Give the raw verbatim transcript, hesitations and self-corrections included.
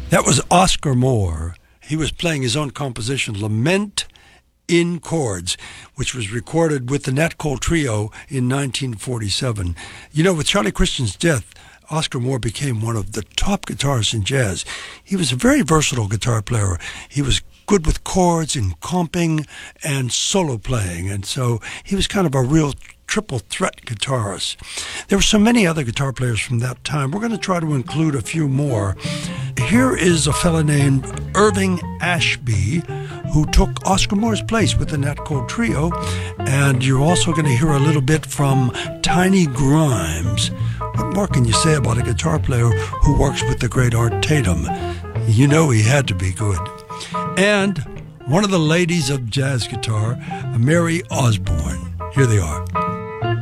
That was Oscar Moore. He was playing his own composition, Lament in Chords, which was recorded with the Nat Cole Trio in nineteen forty-seven. You know, with Charlie Christian's death, Oscar Moore became one of the top guitarists in jazz. He was a very versatile guitar player. He was good with chords and comping and solo playing, and so he was kind of a real triple threat guitarist. There were so many other guitar players from that time. We're going to try to include a few more. Here is a fella named Irving Ashby, who took Oscar Moore's place with the Nat Cole Trio, and you're also going to hear a little bit from Tiny Grimes. What more can you say about a guitar player who works with the great Art Tatum? You know he had to be good. And one of the ladies of jazz guitar, Mary Osborne. Here they are.